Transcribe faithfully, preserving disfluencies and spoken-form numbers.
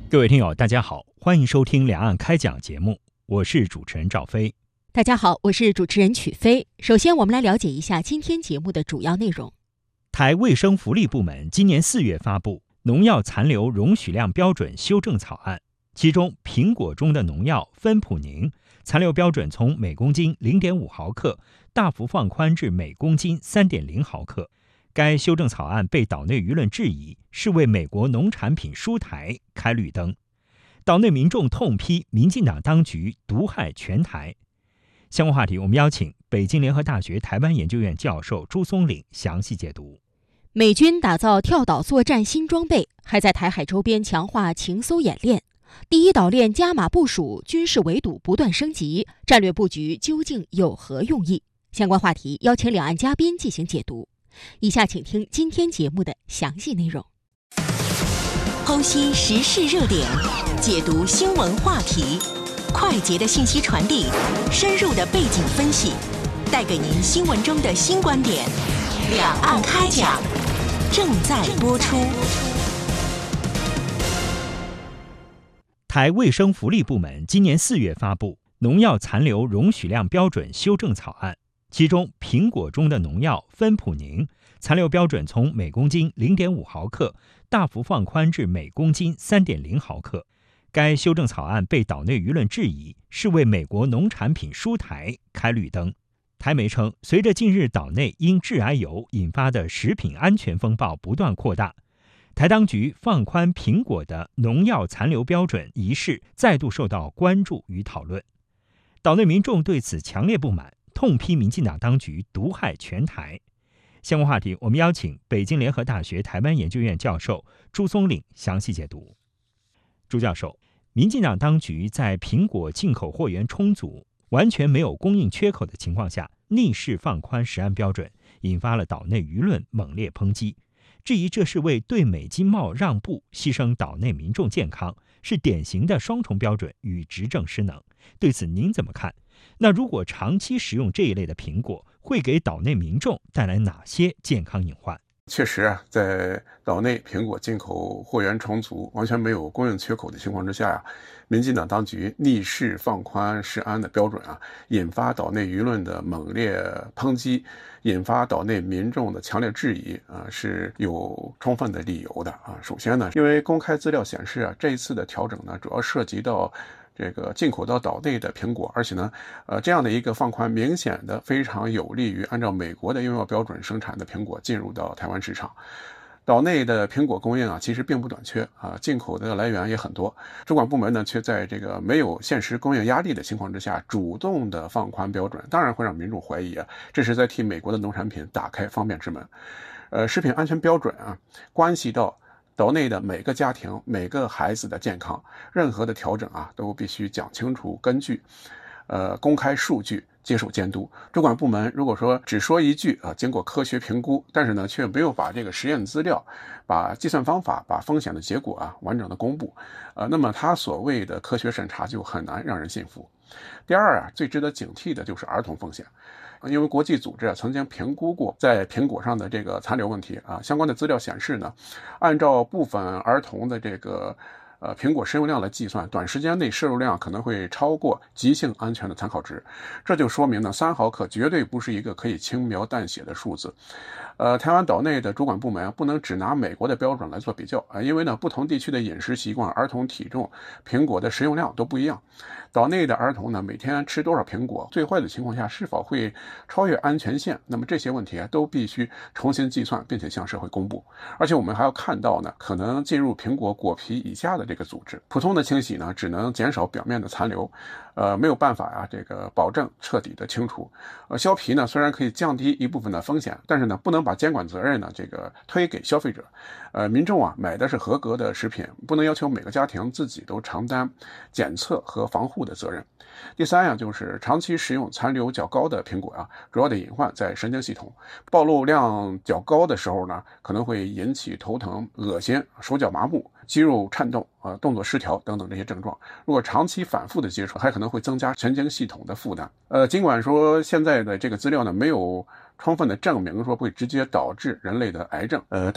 各位听友大家好，欢迎收听两岸开讲节目，我是主持人赵飞。 大家好，我是主持人曲飞。首先我们来了解一下今天节目的主要内容。 台卫生福利部门今年四月发布农药残留容许量标准修正草案，其中苹果中的农药芬普宁残留标准从每公斤 零点五毫克大幅放宽至每公斤 三点零毫克。该修正草案被岛内舆论质疑，是为美国农产品输台开绿灯。岛内民众痛批民进党当局毒害全台。相关话题，我们邀请北京联合大学台湾研究院教授朱松岭详细解读。 美军打造跳岛作战新装备，还在台海周边强化情搜演练。第一岛链加码部署，军事围堵不断升级，战略布局究竟有何用意？相关话题邀请两岸嘉宾进行解读。以下请听今天节目的详细内容。 剖析时事热点，解读新闻话题，快捷的信息传递，深入的背景分析，带给您新闻中的新观点。两岸开讲，正在播出。 台卫生福利部门今年四月发布农药残留容许量标准修正草案，其中苹果中的农药芬普宁残留标准从每公斤 零点五毫克大幅放宽至每公斤 三点零毫克。该修正草案被岛内舆论质疑，是为美国农产品输台开绿灯。台媒称，随着近日岛内因致癌油引发的食品安全风暴不断扩大，台当局放宽苹果的农药残留标准一事再度受到关注与讨论。岛内民众对此强烈不满，痛批民进党当局毒害全台。相关话题，我们邀请北京联合大学台湾研究院教授朱松岭详细解读。朱教授，民进党当局在苹果进口货源充足、完全没有供应缺口的情况下，逆势放宽食安标准，引发了岛内舆论猛烈抨击，质疑这是为对美经贸让步，牺牲岛内民众健康，是典型的双重标准与执政失能。对此您怎么看？那如果长期食用这一类的苹果，会给岛内民众带来哪些健康隐患？ 确实啊，在岛内苹果进口货源充足、完全没有供应缺口的情况之下呀、啊，民进党当局逆势放宽食安的标准啊，引发岛内舆论的猛烈抨击，引发岛内民众的强烈质疑啊，是有充分的理由的啊。首先呢，因为公开资料显示啊，这一次的调整呢，主要涉及到这个进口到岛内的苹果，而且呢，呃，这样的一个放宽明显的非常有利于按照美国的用药标准生产的苹果进入到台湾市场。岛内的苹果供应啊，其实并不短缺啊，进口的来源也很多。主管部门呢，却在这个没有现实供应压力的情况之下，主动的放宽标准，当然会让民众怀疑啊，这是在替美国的农产品打开方便之门。呃，食品安全标准啊，关系到岛内的每个家庭、每个孩子的健康，任何的调整啊，都必须讲清楚根据，呃，公开数据，接受监督。主管部门如果说只说一句啊，经过科学评估，但是呢，却没有把这个实验资料、把计算方法、把风险的结果啊，完整的公布，呃，那么他所谓的科学审查就很难让人信服。第二啊，最值得警惕的就是儿童风险。因为国际组织啊曾经评估过在苹果上的这个残留问题啊，相关的资料显示呢，按照部分儿童的这个呃苹果食用量来计算，短时间内摄入量可能会超过急性安全的参考值，这就说明呢，三毫克绝对不是一个可以轻描淡写的数字。呃，台湾岛内的主管部门啊，不能只拿美国的标准来做比较啊，因为呢，不同地区的饮食习惯、儿童体重、苹果的食用量都不一样。岛内的儿童呢，每天吃多少苹果，最坏的情况下是否会超越安全线，那么这些问题啊，都必须重新计算，并且向社会公布。而且我们还要看到呢，可能进入苹果果皮以下的这个组织，普通的清洗呢，只能减少表面的残留，呃，没有办法啊，这个保证彻底的清除。呃，削皮呢，虽然可以降低一部分的风险，但是呢，不能把监管责任呢，这个推给消费者。呃，民众啊，买的是合格的食品，不能要求每个家庭自己都承担检测和防护的责任。第三呀，就是长期食用残留较高的苹果啊，主要的隐患在神经系统，暴露量较高的时候呢，可能会引起头疼、恶心、手脚麻木、肌肉颤动、呃动作失调等等这些症状。如果长期反复的接触，还可能会增加神经系统的负担。呃，尽管说现在的这个资料呢，没有充分的证明说会直接导致人类的癌症，呃。